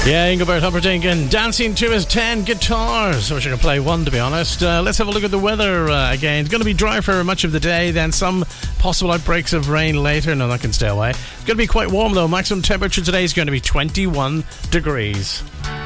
Yeah, Engelbert Humperdinck and dancing to his 10 guitars. I wish I could play one, to be honest. Let's have a look at the weather again. It's going to be dry for much of the day, then some possible outbreaks of rain later. No, that can stay away. It's going to be quite warm, though. Maximum temperature today is going to be 21 degrees.